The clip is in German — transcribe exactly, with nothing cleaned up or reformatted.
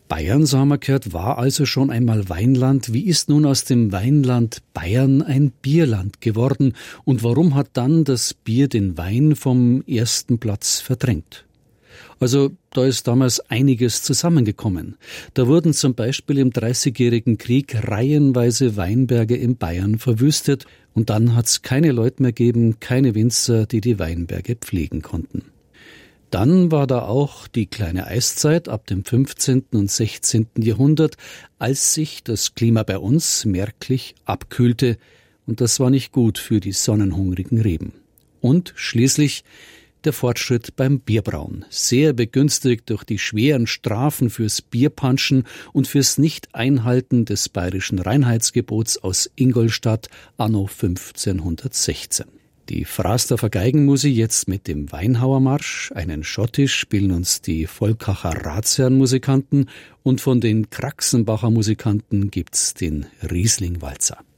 Bayern, so haben wir gehört, war also schon einmal Weinland. Wie ist nun aus dem Weinland Bayern ein Bierland geworden? Und warum hat dann das Bier den Wein vom ersten Platz verdrängt? Also da ist damals einiges zusammengekommen. Da wurden zum Beispiel im Dreißigjährigen Krieg reihenweise Weinberge in Bayern verwüstet. Und dann hat es keine Leute mehr gegeben, keine Winzer, die die Weinberge pflegen konnten. Dann war da auch die kleine Eiszeit ab dem fünfzehnten und sechzehnten Jahrhundert, als sich das Klima bei uns merklich abkühlte. Und das war nicht gut für die sonnenhungrigen Reben. Und schließlich der Fortschritt beim Bierbrauen, sehr begünstigt durch die schweren Strafen fürs Bierpanschen und fürs Nicht-Einhalten des bayerischen Reinheitsgebots aus Ingolstadt anno fünfzehnhundertsechzehn. Die Frasdorfer Geigenmusik jetzt mit dem Weinhauermarsch, einen Schottisch spielen uns die Volkacher Ratsherrenmusikanten und von den Kraxenbacher Musikanten gibt's den Riesling-Walzer.